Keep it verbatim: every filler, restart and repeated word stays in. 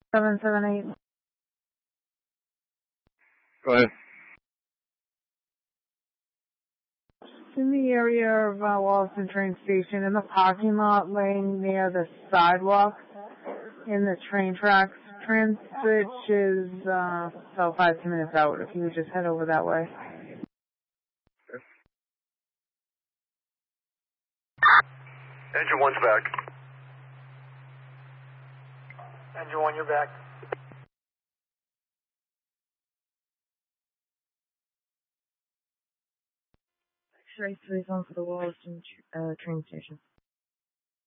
seven seven eight. Go ahead. In the area of uh, Wallaston train station, in the parking lot laying near the sidewalk in the train tracks. Transit is uh, about five, ten minutes out. If you would just head over that way. Engine one's back. Engine one, you're back. X-ray three on for the Wallaston uh, train station.